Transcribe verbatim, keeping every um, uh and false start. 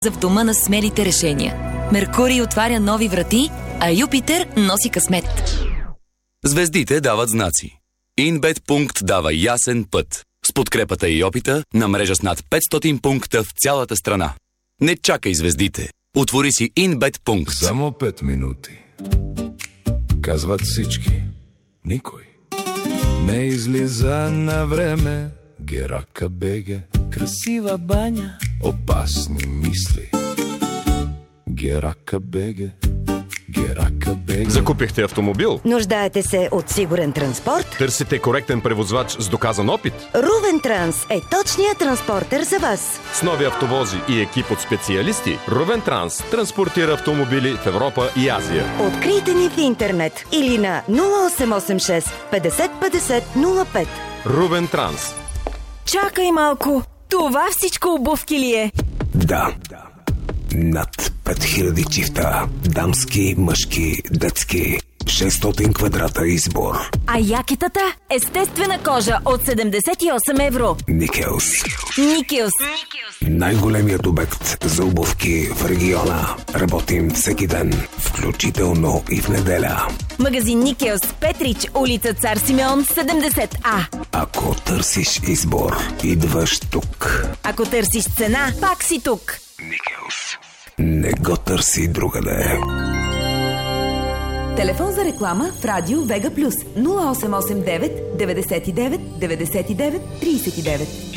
в дома на смелите решения. Меркурий отваря нови врати, а Юпитер носи късмет. Звездите дават знаци. Инбет пункт дава ясен път. С подкрепата и опита на мрежа с над петстотин пункта в цялата страна. Не чакай звездите. Отвори си Инбет пункт. Само пет минути. Казват всички. Никой не излиза на време. Герака беге. Красива баня. Опасни мисли. Герака беге. Герака беге. Закупихте автомобил? Нуждаете се от сигурен транспорт? Търсите коректен превозвач с доказан опит? Рувен Транс е точният транспортер за вас. С нови автовози и екип от специалисти, Рувен Транс транспортира автомобили в Европа и Азия. Открийте ни в интернет или на нула осем осем шест петдесет петдесет нула пет. Рувен Транс. Чакай малко! Това всичко обувки ли е? Да. Над пет хиляди чифта. Дамски, мъжки, детски. шестстотин квадрата избор. А якетата? Естествена кожа от седемдесет и осем евро. Никелс. Никелс. Най-големият обект за обувки в региона. Работим всеки ден, включително и в неделя. Магазин Никелс, Петрич, улица Цар Симеон, седемдесет А. Ако търсиш избор, идваш тук. Ако търсиш цена, пак си тук. Никелс. Не го търси другаде. Телефон за реклама в Радио Вега Плюс нула осем осем девет деветдесет и девет деветдесет и девет тридесет и девет.